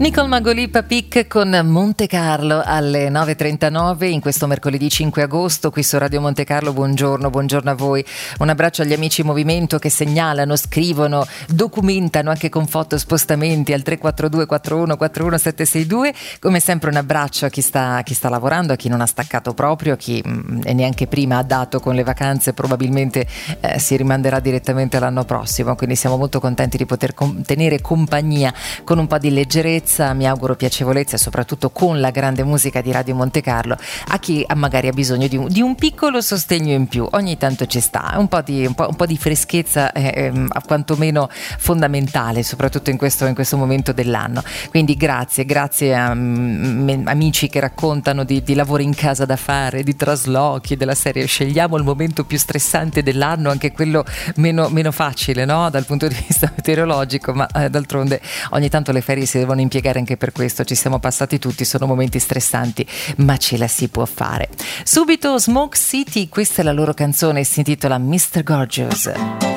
Nicole Magoli Papic con Monte Carlo alle 9.39 in questo mercoledì 5 agosto qui su Radio Monte Carlo. Buongiorno a voi, un abbraccio agli amici in movimento che segnalano, scrivono, documentano anche con foto spostamenti al 342 41 41 762. Come sempre un abbraccio a chi sta lavorando, a chi non ha staccato proprio, a chi neanche prima ha dato con le vacanze, probabilmente si rimanderà direttamente l'anno prossimo, quindi siamo molto contenti di poter tenere compagnia con un po' di leggerezza, mi auguro piacevolezza e soprattutto con la grande musica di Radio Monte Carlo a chi magari ha bisogno di un piccolo sostegno in più. Ogni tanto ci sta un po' di freschezza, quantomeno fondamentale, soprattutto in questo momento dell'anno. Quindi grazie a amici che raccontano di lavori in casa da fare, di traslochi, della serie scegliamo il momento più stressante dell'anno, anche quello meno facile, no? Dal punto di vista meteorologico, ma d'altronde ogni tanto le ferie si devono impiegare anche per questo, ci siamo passati tutti, sono momenti stressanti, ma ce la si può fare. Subito Smoke City, questa è la loro canzone, si intitola Mr. Gorgeous.